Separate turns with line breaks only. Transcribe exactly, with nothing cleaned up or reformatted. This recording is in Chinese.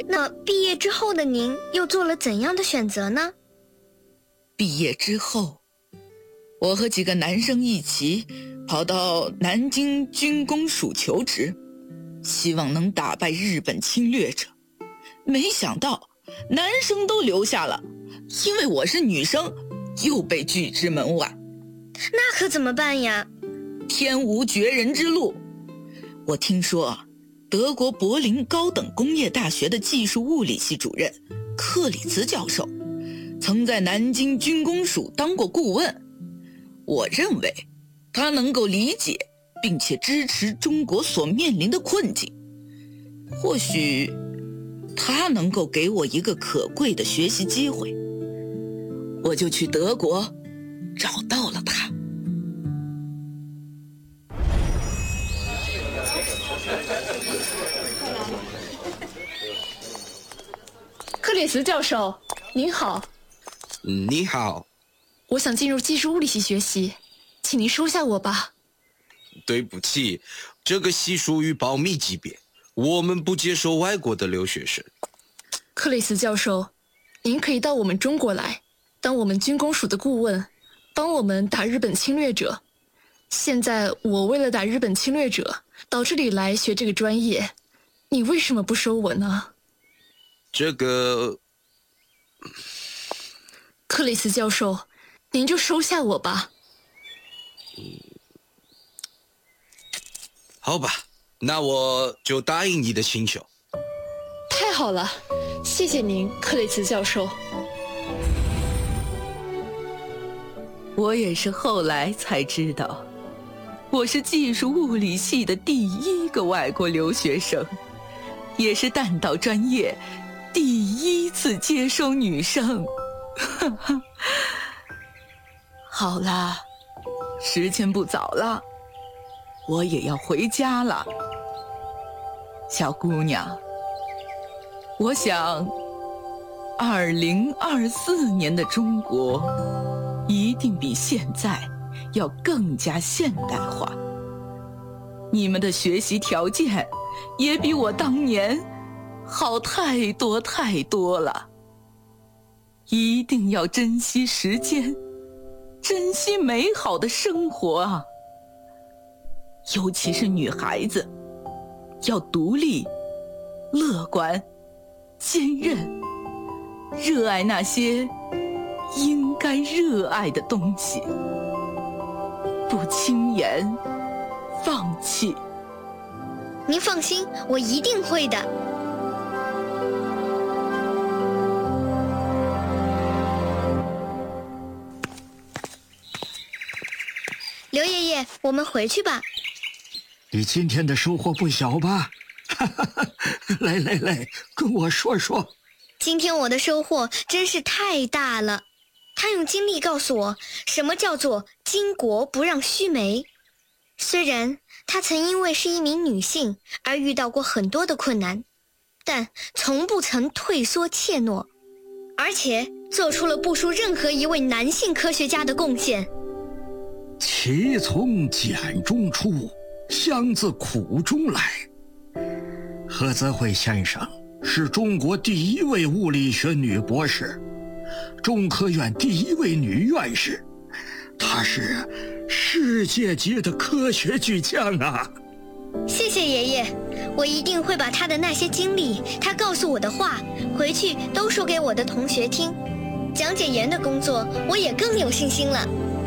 那毕业之后的您又做了怎样的选择呢？
毕业之后，我和几个男生一起跑到南京军工署求职，希望能打败日本侵略者。没想到男生都留下了，因为我是女生，又被拒之门外。
那可怎么办呀？
天无绝人之路。我听说德国柏林高等工业大学的技术物理系主任克里茨教授曾在南京军工署当过顾问，我认为他能够理解并且支持中国所面临的困境，或许他能够给我一个可贵的学习机会。我就去德国找到了他。
克里茨教授，您好。
你好。
我想进入技术物理系学习，请您收下我吧。
对不起，这个系属于保密级别，我们不接受外国的留学生。
克里茨教授，您可以到我们中国来，当我们军工署的顾问，帮我们打日本侵略者。现在我为了打日本侵略者，到这里来学这个专业，你为什么不收我呢？
这个，
克里茨教授，您就收下我吧。
好吧，那我就答应你的请求。
太好了，谢谢您，克里茨教授。
我也是后来才知道，我是技术物理系的第一个外国留学生，也是弹道专业第一次接收女生。好啦，时间不早了，我也要回家了。小姑娘，我想二零二四年的中国一定比现在要更加现代化，你们的学习条件也比我当年好太多太多了。一定要珍惜时间，珍惜美好的生活啊！尤其是女孩子，要独立、乐观、坚韧，热爱那些应该热爱的东西，不轻言放弃。
您放心，我一定会的。刘爷爷，我们回去吧。
你今天的收获不小吧？来来来，跟我说说。
今天我的收获真是太大了。他用经历告诉我，什么叫做巾帼不让须眉。虽然他曾因为是一名女性而遇到过很多的困难，但从不曾退缩怯懦，而且做出了不输任何一位男性科学家的贡献。
其从简中出，香自苦中来。何泽慧先生是中国第一位物理学女博士，中科院第一位女院士，她是世界级的科学巨匠啊！
谢谢爷爷，我一定会把他的那些经历，他告诉我的话，回去都说给我的同学听。讲解员的工作，我也更有信心了。